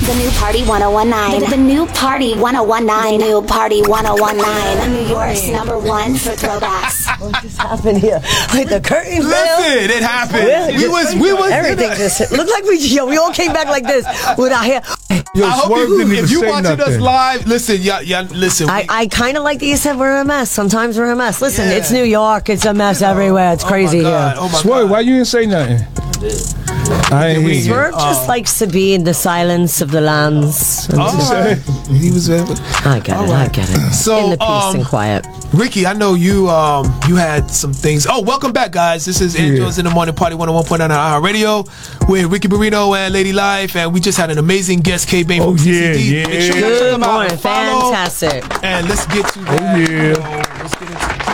The new Party 1019. The new Party 1019. The new Party 1019. New York's #1 for throwbacks. What just happened here? Like the curtain fell. Listen, it happened. We was everything just looked like we all came back like this with our hair. Yo, I hope Swerve didn't even if you say watching nothing. us live, listen, listen. I kind of like that you said we're a mess. Sometimes we're a mess. Listen, Yeah. it's New York. It's a mess everywhere. It's crazy here. Oh my Swerve, God. why you didn't say nothing? I ain't hear you. Swerve just likes to be in the silence of the lands. He was I get it. So, in the peace and quiet. Ricky, I know you had some things. Oh, welcome back, guys. This is Angels in the Morning Party 101.9 Hour Radio with Ricky Barrino and Lady Life, and we just had an amazing guest, K Bane from CCD. Make sure you check Good them out morning. and follow. Fantastic. And let's get to that. Let's get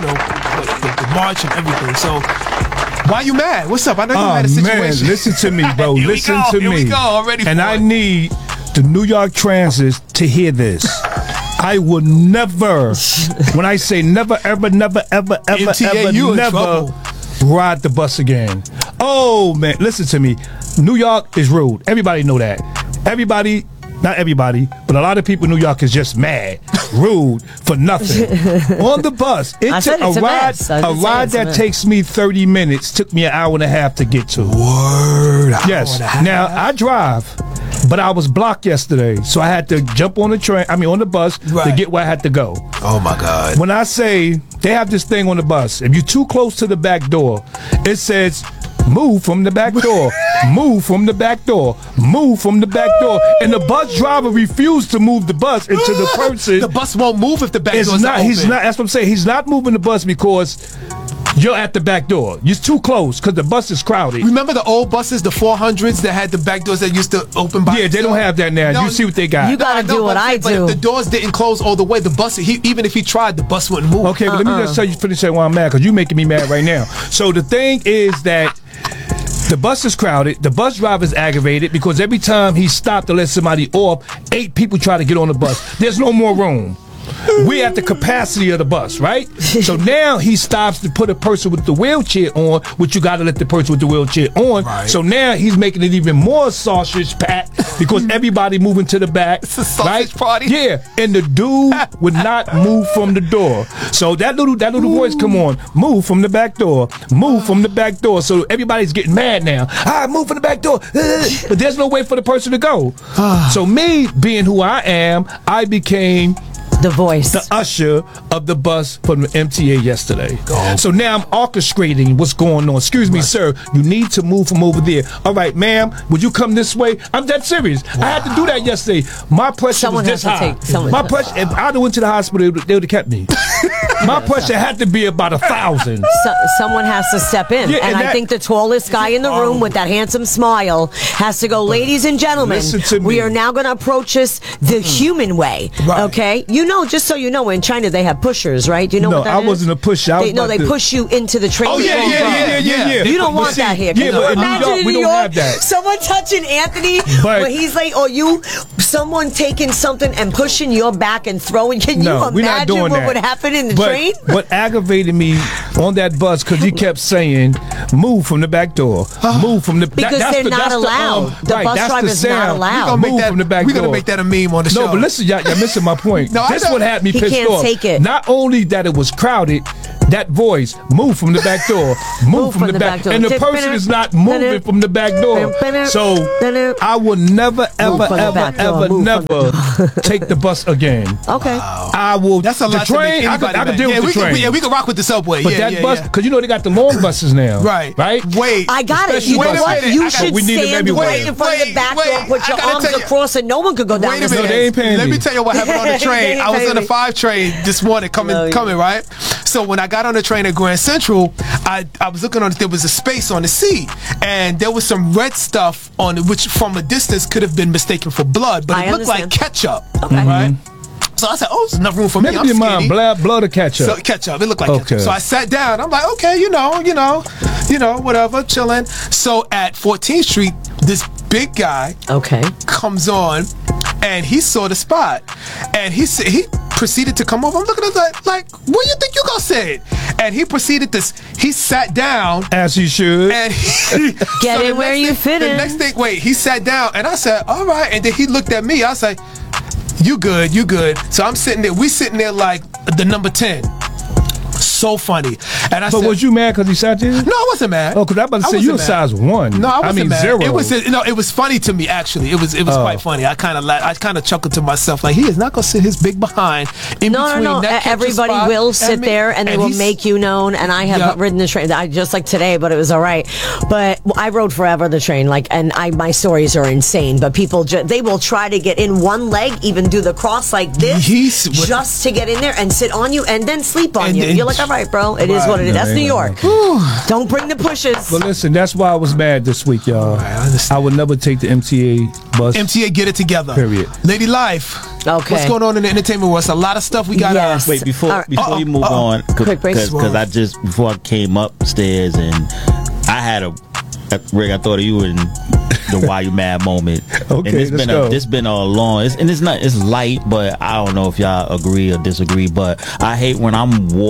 into the march and everything. So, why you mad? What's up? I know you had a situation. Man, listen to me, bro. Listen to Here me. we go. Already. And I need the New York Transit to hear this. I will never, when I say never, ever, never, ever, ever, MTA, ever, you in never trouble. ride the bus again. Oh, man, listen to me. New York is rude. Everybody know that. Everybody, not everybody, but a lot of people in New York is just mad, rude, for nothing. On the bus, I said it's a mess. I did say ride it's a that mess. takes me 30 minutes took me an hour and a half to get to. Word. Yes. Now I drive, but I was blocked yesterday, so I had to jump on the bus to get where I had to go. Oh my God. When I say they have this thing on the bus, if you're too close to the back door, it says move from the back door, move from the back door, move from the back door, and the bus driver refused to move the bus into the person. The bus won't move if the back door's not open. He's not. That's what I'm saying. He's not moving the bus because you're at the back door. You're too close because the bus is crowded. Remember the old buses, the 400s that had the back doors that used to open by Yeah, they don't have that now. You see what they got. You gotta do what I but do. if the doors didn't close all the way, the bus, even if he tried, the bus wouldn't move. Okay, but let me just tell you, finish that while I'm mad, because you're making me mad right now. So the thing is that the bus is crowded. The bus driver's aggravated because every time he stopped to let somebody off, 8 people try to get on the bus. There's no more room. We're at the capacity of the bus, right? So now he stops to put a person with the wheelchair on, which you got to let the person with the wheelchair on. Right. So now he's making it even more sausage packed because everybody moving to the back. It's a sausage party. Yeah, and the dude would not move from the door. So that little voice come on, move from the back door, move from the back door. So everybody's getting mad now. Move from the back door, but there's no way for the person to go. So me being who I am, I became The voice. the usher of the bus from the MTA yesterday. So now I'm orchestrating what's going on. Excuse me, sir, you need to move from over there. All right, ma'am, would you come this way? I'm dead serious. I had to do that yesterday. My pressure Someone was this has to high. take- someone- My pressure, if I'd have went to the hospital, they would have kept me. My pressure had to be about 1,000. Someone has to step in. Yeah, and and I that- think the tallest guy in the room with that handsome smile has to go, ladies and gentlemen, Listen to me. we are now going to approach this the human way. Right. Okay? You know, just so you know, in China they have pushers, right? Do you know No, what that I is? wasn't a pusher. I was No, about they to- push you into the train. Oh, yeah. You don't But want see, that here. Yeah, Can you but in New imagine York, in we New don't York, have that. someone touching Anthony But- when he's like, or you, someone taking something and pushing your back and throwing. Can you No, we're not imagine doing what that. would happen in the But train? what aggravated me on that bus, because he kept saying, move from the back door, move from the Because that's they're the- not that's allowed. The right, bus that's driver's the not sound. allowed. Move from the back We're door. going to make that a meme on the show. No, but listen, y'all missing my point. No, I This know. what had me He pissed can't off. take it. Not only that it was crowded, that voice, move from the back door, move from the back door. and the person is not moving from the back door. So I will never, ever, from the ever, back door. ever, Move from never take the bus again. Okay. I will. That's a the lot to make train. I anybody could mad. deal Yeah, with the train. we can rock with the subway. But that bus, because you know they got the long buses now. Right. Right? Wait. I got it. Especially You know Wait a what? minute. You I got- should we need them stand everywhere. right in front of the back door, put I your gotta arms tell you- across, and no one could go down Wait the a minute. No, they ain't paying Let me. me tell you what happened on the They train. ain't I was paying on the me. 5 train this morning coming, right? So when I got on the train at Grand Central, I was looking on it. There was a space on the seat, and there was some red stuff on it, which from a distance could have been mistaken for blood, but I it looked like understand. ketchup. Okay. Right? So I said, "Oh, there's enough room for me." Maybe I'm your skinny. mom blood or ketchup. So ketchup. It looked like Okay. ketchup. So I sat down. I'm like, okay, whatever, chilling. So at 14th Street, this big guy Okay. comes on, and he saw the spot, and he proceeded to come over. I'm looking at that like, what do you think you gonna say? and he proceeded to. He sat down. As he should. And Get in where you fit in. The next thing, wait, he sat down, and I said, all right. And then he looked at me. I was like, you good. So I'm sitting there. We sitting there like the number 10. So funny. And I But said, was you mad because he sat there? no, I wasn't mad. Oh, because I'm about to say I you're a wasn't mad. size 1. No, I wasn't mad. 0. It was it was funny to me actually. It was quite funny. I kind of chuckled to myself like he is not gonna sit his big behind in between No. that catcher Everybody spot will and sit me. there and they will he's- make you known. And I have Yep. ridden the train. I just like today, but it was all right. But I rode forever the train. My stories are insane. But people they will try to get in one leg, even do the cross like this, just to get in there and sit on you and then sleep on And you. then- You're like, all right, bro. It is what it is. No, That's ain't New no- York. Don't bring the pushes. But listen, that's why I was mad this week, y'all. I understand. I would never take the MTA bus. MTA, get it together. Period. Lady Life. Okay. What's going on in the entertainment world? It's a lot of stuff we got. Yes. Wait, before All right. before you move on, Quick break. because I just before I came upstairs and I had a Rick, I thought of you in the "Why You Mad" moment. Okay, and let's go. It's been a long, it's light, but I don't know if y'all agree or disagree. But I hate when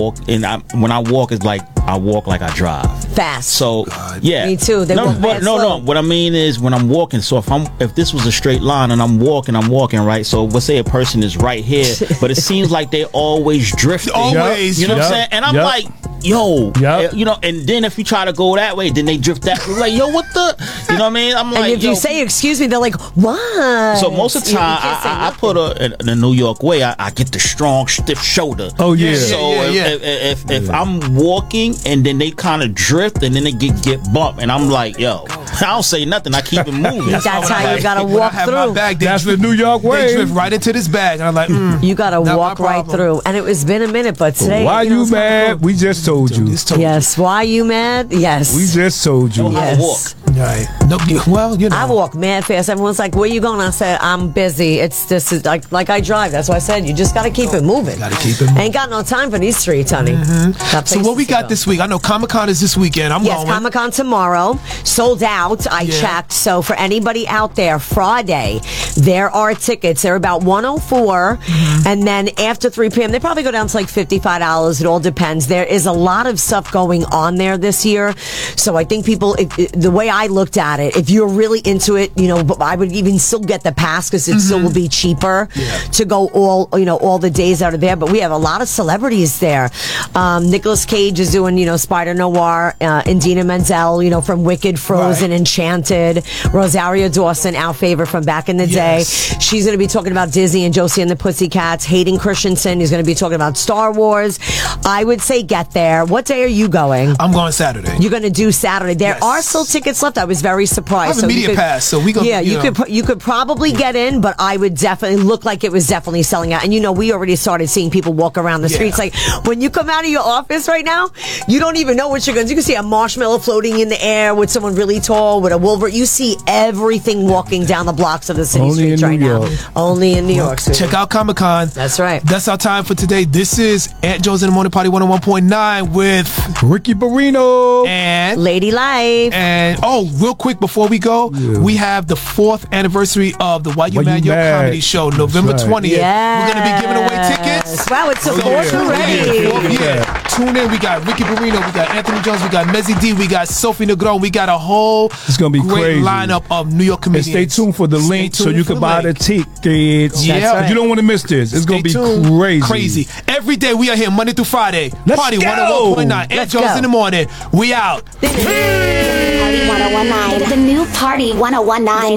when I walk, it's like I walk like I drive. Fast. So yeah, Me too. They walk mad slow. no. What I mean is when I'm walking. So if this was a straight line and I'm walking right. So let's say a person is right here, but it seems like they always drifting. Always. You know what I'm Yep. saying? And I'm Yep. like, yo, Yep. you know. And then if you try to go that way, then they drift that. Like, yo, what the? You know what I mean? I'm like, And if yo, you say excuse me, they're like, what? so most of the You time, can't say I nothing. put in the New York way. I get the strong, stiff shoulder. Oh, yeah. So Yeah. if I'm walking and then they kind of drift and then they get bumped, and I'm like, yo, I don't say nothing. I keep it moving. That's how you gotta When I walk have my through. bag, they That's drift, the New York way. They drift right into this bag, and I'm like, You gotta not walk my right problem. through. And it was been a minute, but today. Why know, you it's kinda mad? cool. We just told you. It's told Yes. Why you mad? Yes. We just told you. Know how to walk. you. Right. No, well, you know. I walk mad fast. Everyone's like, "Where you going?" I said, "I'm busy." This is like I drive. That's why I said you just gotta keep it moving. Gotta keep it moving. Ain't got no time for these streets, honey. Got So what we places to got go. this week? I know Comic-Con is this weekend. I'm Yes, going. Comic-Con tomorrow. Sold out. I Yeah. checked. So for anybody out there, Friday, there are tickets. They're about $104. And then after 3 p.m., they probably go down to like $55. It all depends. There is a lot of stuff going on there this year. So I think people, the way I looked at it, if you're really into it, you know, I would even still get the pass because it still will be cheaper to go all the days out of there. But we have a lot of celebrities there. Nicolas Cage is doing, Spider Noir, Indina Menzel, from Wicked, Frozen, Right. Enchanted, Rosario Dawson, our favorite from back in the day. Yes. She's going to be talking about Disney and Josie and the Pussycats. Hayden Christensen is going to be talking about Star Wars. I would say get there. What day are you going? I'm going Saturday. You're going to do Saturday. There Yes. are still tickets left. I was very surprised. I have a you media pass, so we gonna, Yeah, you know. you could probably get in, but I would definitely look like it was definitely selling out. And we already started seeing people walk around the Yeah. streets. Like when you come out of your office right now, you don't even know what you're going to do. You can see a marshmallow floating in the air with someone really tall with a Wolverine. You see everything walking down the blocks of the city Only streets in right New now. York. Only in New York. sweetie. Check out Comic-Con. That's right. That's our time for today. This is Aunt Joe's in the Morning Party 101.9 with Ricky Barrino. and Lady Life. real quick before we go, we have the 4th anniversary of the Why You Why You Mad Yo Mad? Comedy Show, November That's right. 20th. Yes. We're gonna be giving away tickets. Wow, it's the So, fourth already. Yeah. Tune in. We got Ricky Barrino, we got Anthony Jones, we got Mezzy D, we got Sophie Negron. We got a whole It's gonna be great crazy. lineup of New York And comedians. stay tuned for the Stay link so tuned you for can buy the link. tickets. Yeah. right. You don't want to miss this. It's going to be Stay tuned. crazy. Crazy. Every day we are here Monday through Friday. Let's Party go. 101.9. Aunt Let's Joe's go. in the morning. We out. Party 1019. The new Party 1019.